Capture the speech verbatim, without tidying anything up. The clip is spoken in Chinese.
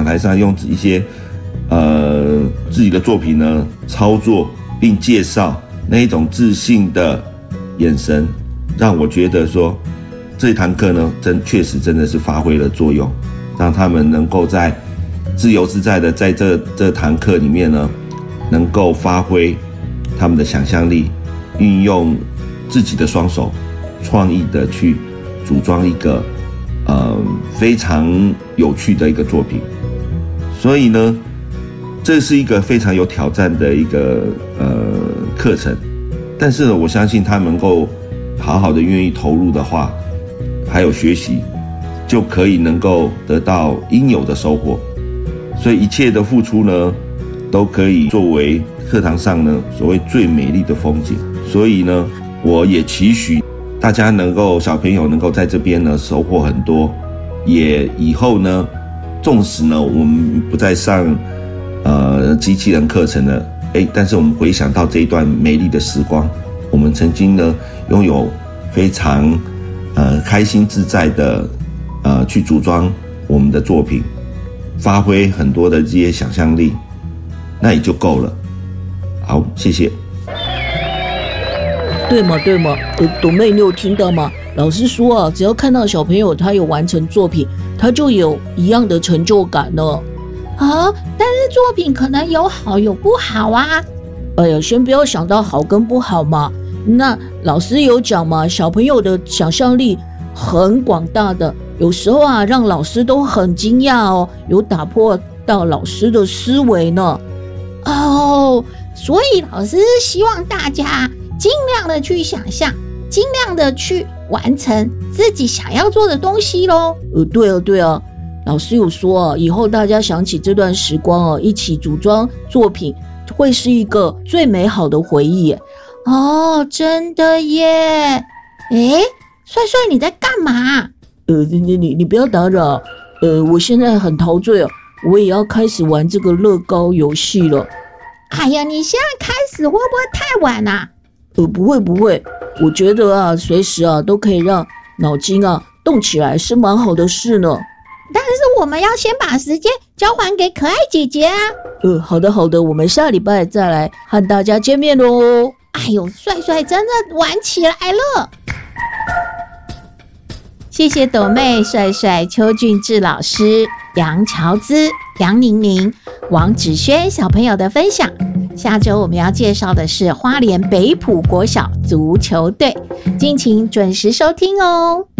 台上用一些呃自己的作品呢操作并介绍，那一种自信的眼神，让我觉得说这堂课呢真确实真的是发挥了作用，让他们能够在自由自在的在这这堂课里面呢，能够发挥他们的想象力，运用自己的双手，创意的去组装一个呃非常有趣的一个作品。所以呢，这是一个非常有挑战的一个呃课程，但是呢，我相信他能够好好的愿意投入的话，还有学习，就可以能够得到应有的收获。所以一切的付出呢，都可以作为课堂上呢所谓最美丽的风景。所以呢，我也期许大家能够小朋友能够在这边呢收获很多，也以后呢，纵使呢我们不再上呃机器人课程了，哎，但是我们回想到这一段美丽的时光，我们曾经呢拥有非常呃开心自在的呃去组装我们的作品，发挥很多的这些想象力，那也就够了。好，谢谢。 对嘛对嘛，呃，朵妹你有听到吗？老师说啊，只要看到小朋友他有完成作品，他就有一样的成就感呢。 啊，但是作品可能有好有不好啊。 哎呀，先不要想到好跟不好嘛。那老师有讲嘛，小朋友的想象力很广大的，有时候啊，让老师都很惊讶哦，有打破到老师的思维呢。 哦，所以老师希望大家尽量的去想象，尽量的去完成自己想要做的东西咯。 呃，对啊，对啊，老师有说啊，以后大家想起这段时光啊，一起组装作品，会是一个最美好的回忆耶。 哦，真的耶！诶，帅帅你在干嘛？ 呃，你你你不要打扰，呃，我现在很陶醉啊，我也要开始玩这个乐高游戏了。 哎呀，你现在开始会不会太晚啊？ 呃，不会不会，我觉得啊，随时啊都可以让脑筋啊动起来，是蛮好的事呢。 但是我们要先把时间交还给可爱姐姐啊。 呃，好的好的，我们下礼拜再来和大家见面喽。 哎呦，帅帅真的玩起来了！谢谢朵妹、帅帅、邱俊志老师、杨乔姿、杨宁宁、王芷萱小朋友的分享。下周我们要介绍的是花莲北埔国小足球队，敬请准时收听哦。